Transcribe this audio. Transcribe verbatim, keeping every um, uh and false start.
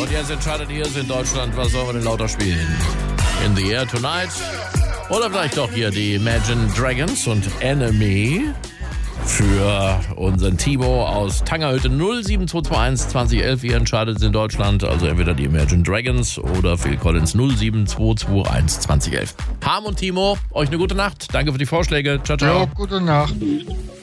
und jetzt entscheidet ihr es in Deutschland, was sollen wir denn lauter spielen? In the Air Tonight oder vielleicht doch hier die Imagine Dragons und Enemy für unseren Timo aus Tangerhütte. Null sieben zwei zwei eins zwanzig elf, ihr entscheidet es in Deutschland, also entweder die Imagine Dragons oder Phil Collins. Null sieben zwei zwei eins zwanzig elf. Harm und Timo, euch eine gute Nacht, danke für die Vorschläge, ciao ciao. Ja, gute Nacht.